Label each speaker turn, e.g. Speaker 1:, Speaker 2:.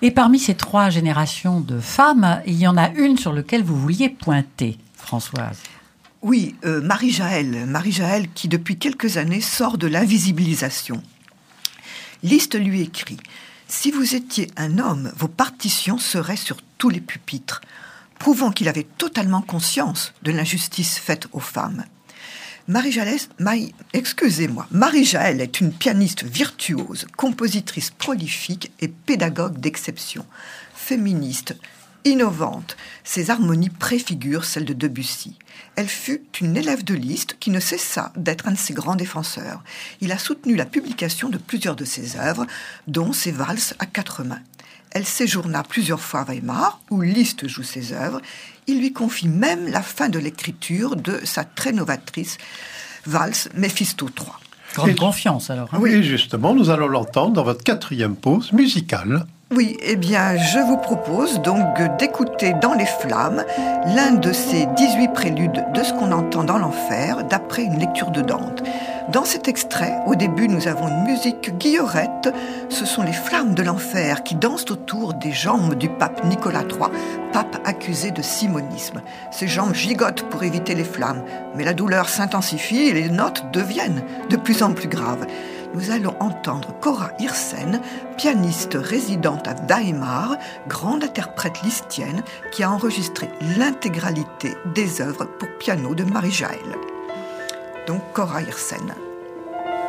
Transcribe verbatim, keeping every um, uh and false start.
Speaker 1: Et parmi ces trois générations de femmes, il y en a une sur laquelle vous vouliez pointer, Françoise.
Speaker 2: Oui, euh, Marie-Jaël. Marie-Jaël qui, depuis quelques années, sort de l'invisibilisation. Liszt lui écrit « Si vous étiez un homme, vos partitions seraient sur tous les pupitres », prouvant qu'il avait totalement conscience de l'injustice faite aux femmes. Marie-Jaël, Marie, excusez-moi, Marie-Jaël est une pianiste virtuose, compositrice prolifique et pédagogue d'exception. Féministe, innovante, ses harmonies préfigurent celles de Debussy. Elle fut une élève de Liszt qui ne cessa d'être un de ses grands défenseurs. Il a soutenu la publication de plusieurs de ses œuvres, dont ses valses à quatre mains. Elle séjourna plusieurs fois à Weimar, où Liszt joue ses œuvres. Il lui confie même la fin de l'écriture de sa très novatrice valse Méphisto trois.
Speaker 1: Grande et confiance, alors.
Speaker 3: Hein. Oui, justement, nous allons l'entendre dans votre quatrième pause musicale.
Speaker 2: Oui, eh bien, je vous propose donc d'écouter Dans les flammes l'un de ces dix-huit préludes de ce qu'on entend dans l'enfer, d'après une lecture de Dante. Dans cet extrait, au début, nous avons une musique guillerette. Ce sont les flammes de l'enfer qui dansent autour des jambes du pape Nicolas trois, pape accusé de simonisme. Ces jambes gigotent pour éviter les flammes, mais la douleur s'intensifie et les notes deviennent de plus en plus graves. Nous allons entendre Cora Hirsen, pianiste résidente à Weimar, grande interprète lisztienne qui a enregistré l'intégralité des œuvres pour piano de Marie-Jaël. Donc Cora Hirsen.